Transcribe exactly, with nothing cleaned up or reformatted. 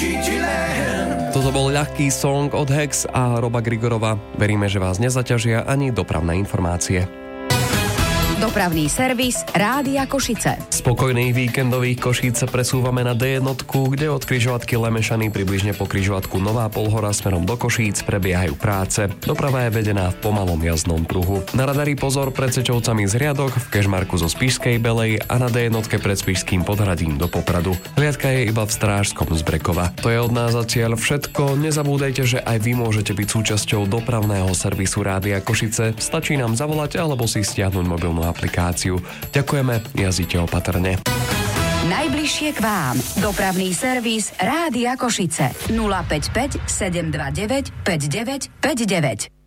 Toto bol ľahký song od Hex a Roba Grigorova. Veríme, že vás nezaťažia ani dopravné informácie. Dopravný servis Rádia Košice. Spokojných víkendových Košíc sa presúvame na dé jedna, kde od križovatky Lemešany približne po križovatku Nová Polhora smerom do Košíc prebiehajú práce. Doprava je vedená v pomalom jazdnom pruhu. Na radari pozor pred Sečovcami z Riadok, v Kežmarku zo Spišskej Belej a na dé jedna pred Spišským Podhradím do Popradu. Hliadka je iba v Strážskom z Brekova. To je od nás zatiaľ všetko. Nezabúdajte, že aj vy môžete byť súčasťou dopravného servisu Rádia Košice. Stačí nám zavolať alebo si stiahnuť mobilnú aplikáciu. Ďakujeme, jazdite opatrne. Najbližšie k vám. Dopravný servis Rádia Košice. nula päť päť sedem dva deväť päť deväť päť deväť.